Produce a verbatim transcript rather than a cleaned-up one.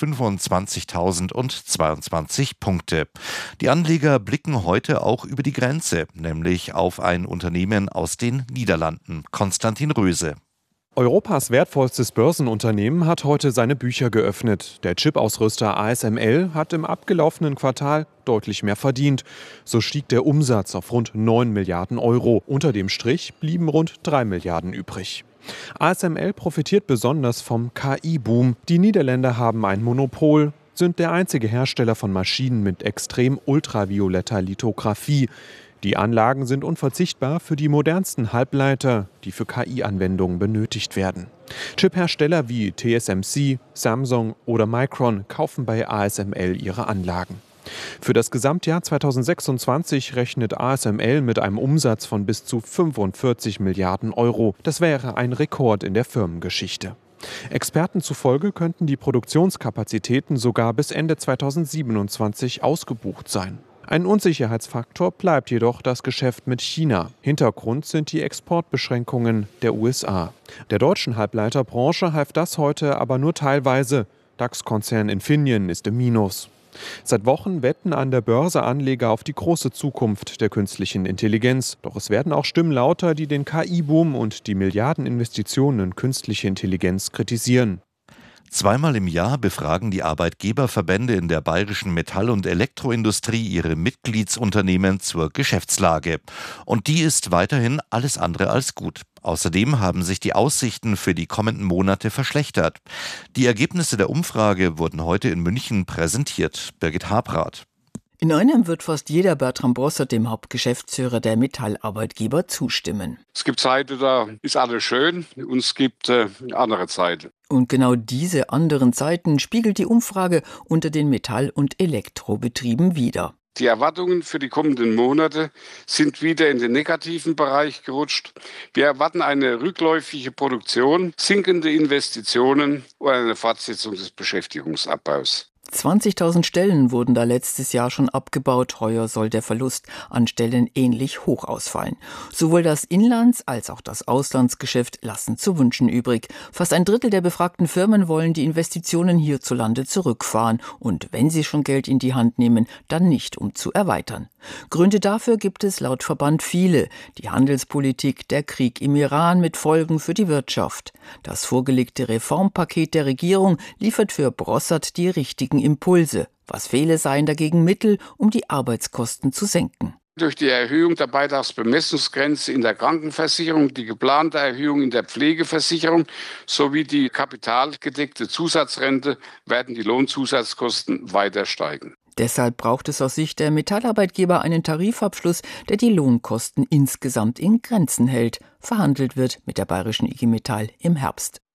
fünfundzwanzigtausendzweiundzwanzig Punkte. Die Anleger blicken heute auch über die Grenze, nämlich auf ein Unternehmen aus den Niederlanden. Konstantin Röse. Europas wertvollstes Börsenunternehmen hat heute seine Bücher geöffnet. Der Chip-Ausrüster A S M L hat im abgelaufenen Quartal deutlich mehr verdient. So stieg der Umsatz auf rund neun Milliarden Euro. Unter dem Strich blieben rund drei Milliarden übrig. A S M L profitiert besonders vom K I-Boom. Die Niederländer haben ein Monopol, sind der einzige Hersteller von Maschinen mit extrem ultravioletter Lithografie. Die Anlagen sind unverzichtbar für die modernsten Halbleiter, die für K I-Anwendungen benötigt werden. Chip-Hersteller wie T S M C, Samsung oder Micron kaufen bei A S M L ihre Anlagen. Für das Gesamtjahr zweitausendsechsundzwanzig rechnet A S M L mit einem Umsatz von bis zu fünfundvierzig Milliarden Euro. Das wäre ein Rekord in der Firmengeschichte. Experten zufolge könnten die Produktionskapazitäten sogar bis Ende zweitausendsiebenundzwanzig ausgebucht sein. Ein Unsicherheitsfaktor bleibt jedoch das Geschäft mit China. Hintergrund sind die Exportbeschränkungen der U S A. Der deutschen Halbleiterbranche half das heute aber nur teilweise. DAX-Konzern Infineon ist im Minus. Seit Wochen wetten an der Börse Anleger auf die große Zukunft der künstlichen Intelligenz. Doch es werden auch Stimmen lauter, die den K I-Boom und die Milliardeninvestitionen in künstliche Intelligenz kritisieren. Zweimal im Jahr befragen die Arbeitgeberverbände in der bayerischen Metall- und Elektroindustrie ihre Mitgliedsunternehmen zur Geschäftslage. Und die ist weiterhin alles andere als gut. Außerdem haben sich die Aussichten für die kommenden Monate verschlechtert. Die Ergebnisse der Umfrage wurden heute in München präsentiert. Birgit Habrath. In einem wird fast jeder Bertram Bossert, dem Hauptgeschäftsführer der Metallarbeitgeber, zustimmen. Es gibt Zeiten, da ist alles schön, und es gibt äh, andere Zeiten. Und genau diese anderen Zeiten spiegelt die Umfrage unter den Metall- und Elektrobetrieben wider. Die Erwartungen für die kommenden Monate sind wieder in den negativen Bereich gerutscht. Wir erwarten eine rückläufige Produktion, sinkende Investitionen und eine Fortsetzung des Beschäftigungsabbaus. zwanzigtausend Stellen wurden da letztes Jahr schon abgebaut. Heuer soll der Verlust an Stellen ähnlich hoch ausfallen. Sowohl das Inlands- als auch das Auslandsgeschäft lassen zu wünschen übrig. Fast ein Drittel der befragten Firmen wollen die Investitionen hierzulande zurückfahren. Und wenn sie schon Geld in die Hand nehmen, dann nicht, um zu erweitern. Gründe dafür gibt es laut Verband viele. Die Handelspolitik, der Krieg im Iran mit Folgen für die Wirtschaft. Das vorgelegte Reformpaket der Regierung liefert für Bossert die richtigen Impulse. Was fehle, seien dagegen Mittel, um die Arbeitskosten zu senken. Durch die Erhöhung der Beitragsbemessungsgrenze in der Krankenversicherung, die geplante Erhöhung in der Pflegeversicherung sowie die kapitalgedeckte Zusatzrente werden die Lohnzusatzkosten weiter steigen. Deshalb braucht es aus Sicht der Metallarbeitgeber einen Tarifabschluss, der die Lohnkosten insgesamt in Grenzen hält. Verhandelt wird mit der bayerischen I G Metall im Herbst.